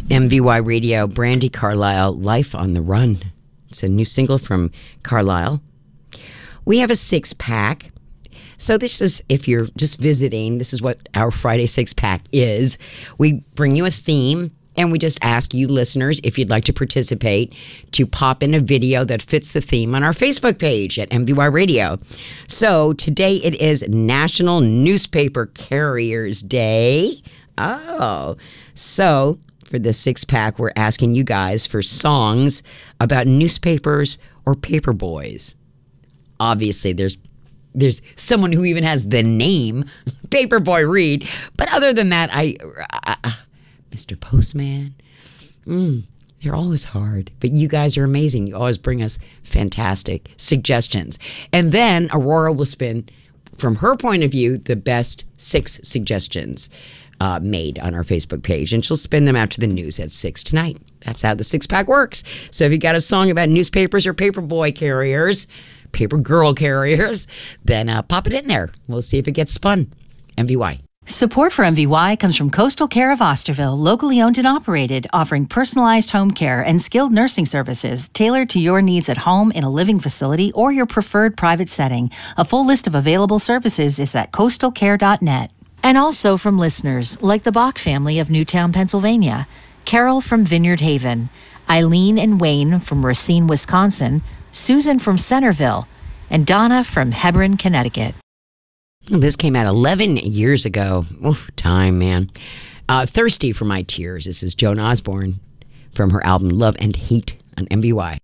MVY Radio, Brandi Carlile, Life on the Run. It's a new single from Carlile. We have a six-pack. So this is, if you're just visiting, this is what our Friday six-pack is. We bring you a theme, and we just ask you listeners, if you'd like to participate, to pop in a video that fits the theme on our Facebook page at MVY Radio. So today it is National Newspaper Carriers Day. Oh, so for the six-pack, we're asking you guys for songs about newspapers or paper boys. Obviously, there's someone who even has the name Paperboy Reed, but other than that, Mr. Postman, they're always hard, but you guys are amazing. You always bring us fantastic suggestions. And then Aurora will spin, from her point of view, the best 6 suggestions made on our Facebook page, and she'll spin them out to the news at 6 tonight. That's how the six-pack works. So if you got a song about newspapers or paperboy carriers, paper girl carriers, then pop it in there. We'll see if it gets spun. MVY. Support for MVY comes from Coastal Care of Osterville, locally owned and operated, offering personalized home care and skilled nursing services tailored to your needs at home, in a living facility, or your preferred private setting. A full list of available services is at coastalcare.net. And also from listeners like the Bach family of Newtown, Pennsylvania, Carol from Vineyard Haven, Eileen and Wayne from Racine, Wisconsin, Susan from Centerville, and Donna from Hebron, Connecticut. This came out 11 years ago. Oof, time, man. Thirsty for My Tears. This is Joan Osborne from her album Love and Hate on MVY.